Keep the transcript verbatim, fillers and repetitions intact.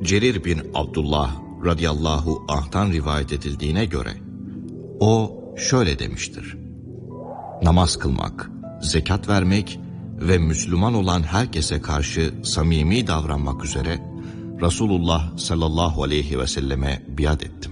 Cerir bin Abdullah radıyallahu anh'tan rivayet edildiğine göre o şöyle demiştir: namaz kılmak, zekat vermek ve Müslüman olan herkese karşı samimi davranmak üzere Resulullah sallallahu aleyhi ve selleme biat ettim.